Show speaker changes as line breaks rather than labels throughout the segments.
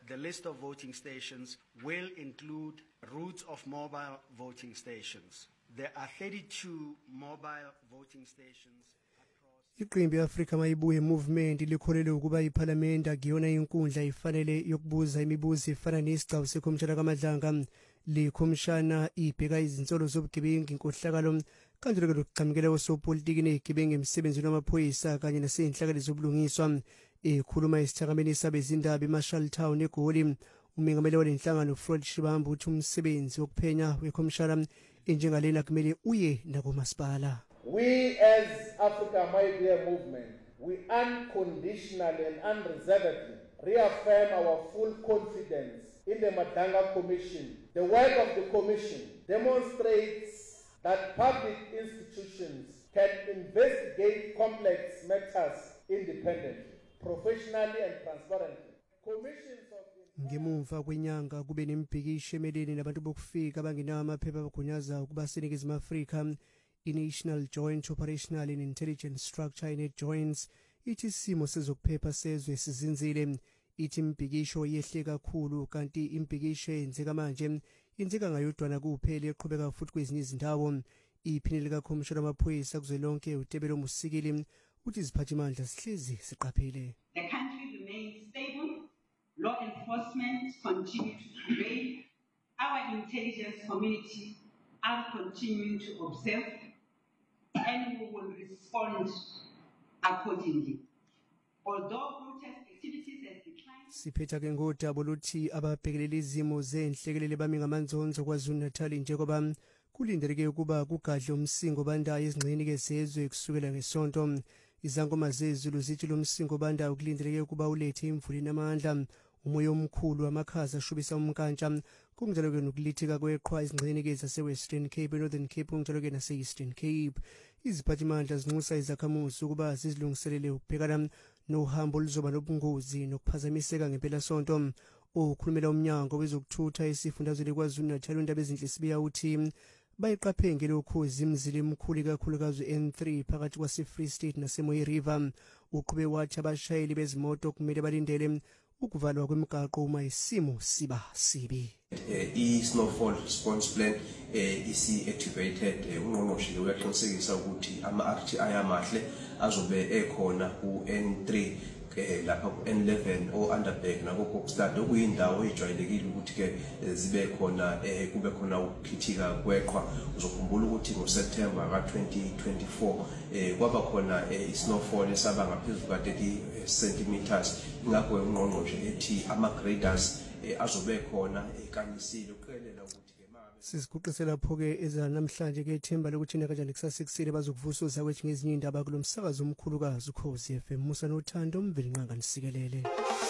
the list of voting stations will include routes of mobile voting stations. There are 32 mobile voting stations.
Iqembu leAfrika Mayibuye Movement likholelwe ukuba iParliament akuyona inkundla ifanele yokubuza imibuzo efana nesigcawu sekhomishana kaMadlanga likhomishana ibheka izinsolo zobugebengu inkohlakalo kanjalo lokugxamekela osopolitiki nezigebengu emsebenzini wamaphoyisa kanye nasenhlakalo zobulungiswa ekhuluma isithakameni sabezindaba eMarshall Town eGoli umengameli walenhlangano Floyd Shibambu uthi umsebenzi wokuphenya wekhomishana enjengalena kumele uye nakumasipala.
We as Africa Mayibuye Movement, we unconditionally and unreservedly reaffirm our full confidence in the Madlanga Commission. The work of the Commission demonstrates that public institutions can investigate complex matters independently, professionally and transparently. Commissions of
Ngemuva kwenyanga kube nembhikisho emeleni nabantu bokufika abangenawo amaphepha abagunyaza ukuba seNingizimu Afrika. I-National Joint Operational and Intelligence Structure iNEJOINS ithi isimo sezokuphepha sezwe sizinzile. Ithi imbhikisho yehle kakhulu kanti imbhikisho yenzeka manje yenzeka ngayodwana kuphela eqhubeka futhi kwezinye izindawo. Iphini likakhomishana wamaphoyisa kuzwelonke uTebelo Musikili uthi iziphathimandla sihlezi siqaphele.
The country remains stable, law enforcement continue to prevail, our intelligence community are continuing to observe, and we will respond accordingly. Although protest activities have declined.
Siphetha ke ngodaba luthi ababhekelele izimo zenhlekelele bami ngamanzonzo KwaZulu-Natal njengoba kulindeleke ukuba kugadle umsingo bandayo ezingxeni kezezwe kusukela ngesonto. Izangoma zezulu zithi lo msingo bandayo kulindeleke ukuba ulethe imvula namandla. Umoya omkhulu wamakhaza ashubisa umkantsha kunjalo ke nokulithika kweqhwa izingxenye ke zaseWestern Cape Northern Cape kunjalo ke naseEastern Cape. Iziphathimandla zinxusa izakhamuzi ukuba zizilungiselele ukubhekana nohambo oluzoba nobungozi nokuphazamiseka ngempela sonto. Ukhulumela umnyango wezokuthutha esifundazweni KwaZulu-Natal uNdaba ezinhle sibiya uthi bayiqaphengele ukhozi imizila emikhulu kakhulukazi N3 phakathi kwaseFree State naseMoyi River. Uqhube wathi abashayeli bezimoto kumele balindele ukuvalwa kwemigaqo uma isimo siba sibi.
I-snowfall response plan isi-activated. Ungqongqoshe uyaqinisekisa ukuthi ama-RTI amahle azobe ekhona ku-N3 lapha ku-N11 o-Underberg nako-Kokstad okuyindawo ejwayelekile ukuthi ke zibe khona kube khona ukukhithika kweqhwa. Uzokhumbula ukuthi ngoSeptember ka-2024 kwaba khona i-snowfall esaba ngaphezulu ka-30 centimeters. Ingakho ungqongqoshe ethi ama-graders azobe khona ekamisile uqelela ukuthi ke mabe
siziguqise lapho ke ezanamhlanje ke ithemba lokuthi kanjani kusasekusile bazokuvusuza kwethu ngezinye indaba kulomsakazo omkhulukazi uKhosi FM Musa noThando Mveli Nqanga nisikelele.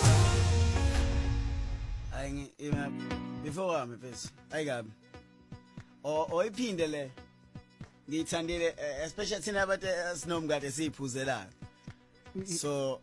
Ayi before wami mfethu ayikabi oyiphinde le ngithandile especially thina abantu sinomngade siyiphuzelayo so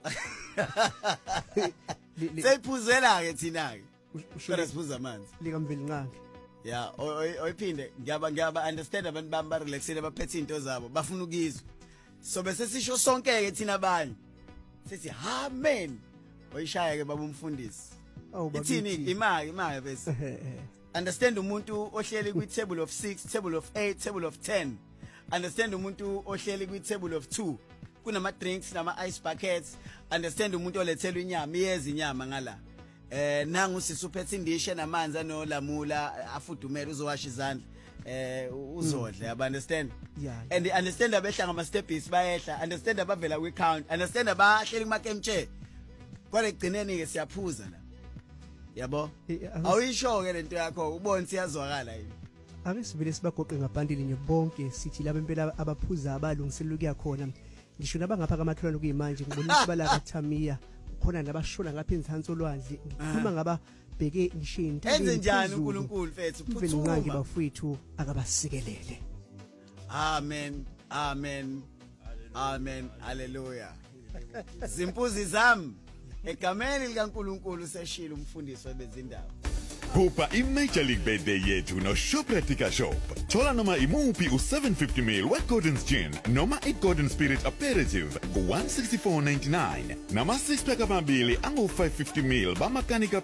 seyiphuzela ke thina ke ushora siphuza amanzi
lika Mveli Nqanga.
Yeah, oyiphinde ngiyaba understand abantu bami ba relaxele baphethe into zabo bafuna ukizwa. So bese sisho sonke ke thina abanye. Sithi amen. Oyishaya ke baba umfundisi. Ithini imali bese. Understand umuntu ohleli kwi table of 6, table of 8, table of 10. Understand umuntu ohleli kwi table of 2. Kunama drinks nama ice buckets. Understand umuntu olethelwe inyama iyeza inyama ngala. Nangu sisuphethe indishe namanzi anolamula afudumela uzowasha izandla uzodla yaba understand.
Yeah.
And understand abehla ngama stepis bayehla understand abavela kwi count understand abahleli kuma camp chair kodwa egcineni ke siyaphuza la yabo awuyisho ke lento yakho ubone siyazwakala yini.
Ake sivele sibagoqe ngabhandile nje bonke sithi laba impela abaphuza abalungiselwe ukuya khona ngisho nabangapha kamakhelwane kuyimanje ngibona ukuthi bala kaThamia khona nabashona ngapha enzansi olwandle ngikhuluma ngaba bheke ngishinto
enze njani uNkulunkulu mfethu
phuthuma bafowethu akabasikelele.
Amen amen amen haleluya. Zimpuzi zami egameni likaNkulunkulu seshilo umfundisi webezindaba.
Kupa i-Major League Birthday yethu no-Shoprite Shop. Thola noma imuphi u-750 ml White Gordon's Gin noma i-Gordon Spirit Aperitif ku-164.99 nama 6-pack amabili angu-550 ml bamakanika